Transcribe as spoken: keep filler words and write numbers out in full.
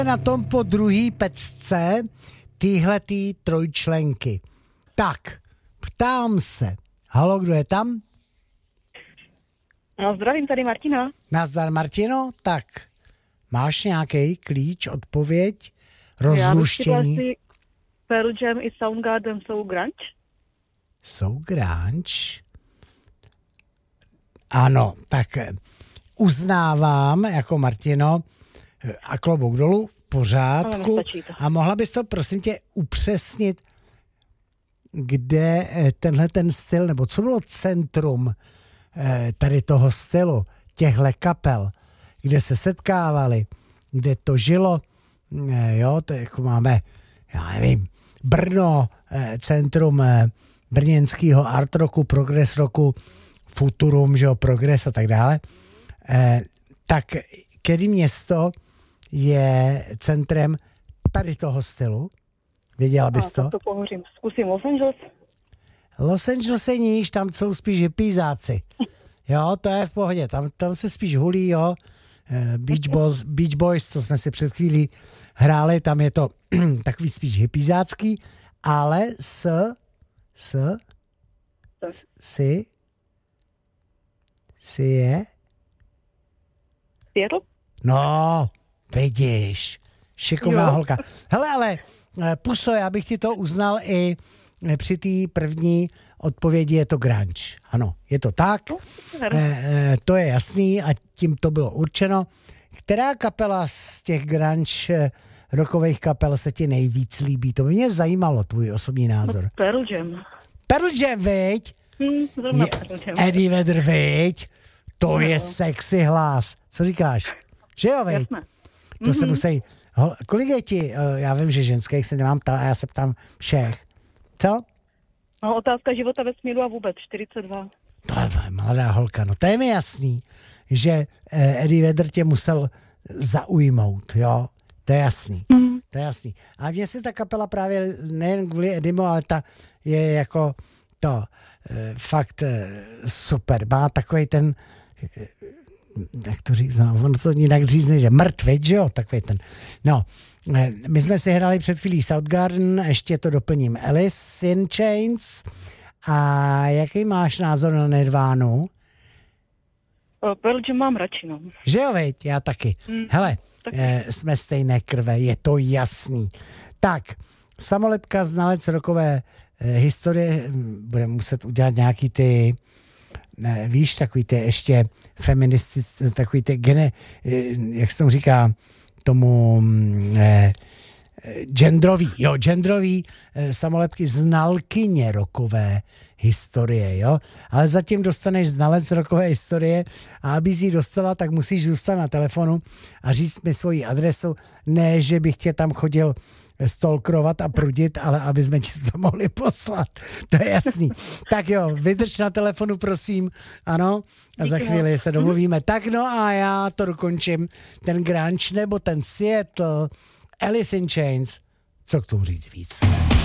Na tom po druhý pecce tyhletý trojčlenky. Tak, ptám se. Halo, kdo je tam? No, zdravím, tady Martina. Nazdar, Martino. Tak, máš nějaký klíč, odpověď, rozluštění? Já bych Pearl Jam i Soundgarden jsou grunge? Jsou grunge? Ano, tak uznávám jako Martino a klobouk dolů, v pořádku. No, a mohla bys to, prosím tě, upřesnit, kde tenhle ten styl, nebo co bylo centrum tady toho stylu, těchto kapel, kde se setkávali, kde to žilo, jo, to jako máme, já nevím, Brno, centrum brněnského art rocku, progress rocku, futurum, že jo, progress a tak dále, tak který město je centrem tady toho stylu? Věděla bys to? Tak to pohořím. Zkusím Los Angeles. Los Angeles je níž, tam jsou spíš hippízáci. Jo, to je v pohodě, tam, tam se spíš hulí, jo. Beach Boys, Beach Boys, to jsme si před chvílí hráli, tam je to takový spíš hippízácký, ale s, s, si, si je? Seattle? No, vidíš, šikovná Jo. holka. Hele, ale Puso, já bych ti to uznal i při té první odpovědi, je to grunge. Ano, je to tak, No, e, e, to je jasný a tím to bylo určeno. Která kapela z těch grunge rockových kapel se ti nejvíc líbí? To by mě zajímalo, tvůj osobní názor. No, Pearl Jam. Pearl Jam, viď? Hmm, zrovna Je, Pearl Jam. Eddie Vedder, viď? To No. je sexy hlas. Co říkáš? Že jo, viď? Jasné. To mm-hmm. se Mhm. musí... Hol, kolik je ti? Já vím, že ženských se nemám ptát a já se ptám všech. Co? No, otázka života vesmíru a vůbec čtyřicet dva. To je mladá holka, no to je mi jasný, že eh, Eddie Vedder tě musel zaujmout, jo? To je jasný. Mm. To je jasný. A mně se ta kapela právě nejen kvůli Edimu, ale ta je jako to eh, fakt eh, super. Má takovej ten eh, jak to říct, no, ono to jinak říct než mrtvý, že jo, takový ten. No, my jsme si hrali před chvílí Soundgarden, ještě to doplním, Alice in Chains. A jaký máš názor na Nirvánu? Pearl Jam mám radši, no. Že jo, veď, já taky. Mm, Hele, taky. eh, jsme stejné krve, je to jasný. Tak, samolepka znalec rokové eh, historie, budeme muset udělat nějaký ty ne, víš, takový ty ještě feministi, takový ty gene, jak se tomu říká, tomu eh, genderový, jo, genderový eh, samolepky znalkyně rokové historie, jo, ale zatím dostaneš znalec rokové historie a aby jsi ji dostala, tak musíš zůstat na telefonu a říct mi svoji adresu, ne, že bych tě tam chodil stalkerovat a prudit, ale aby jsme ti to mohli poslat. To je jasný. Tak jo, vydrž na telefonu, prosím. Ano, a za chvíli se domluvíme. Tak no a já to dokončím. Ten grunge nebo ten Seattle, Alice in Chains. Co k tomu říct víc?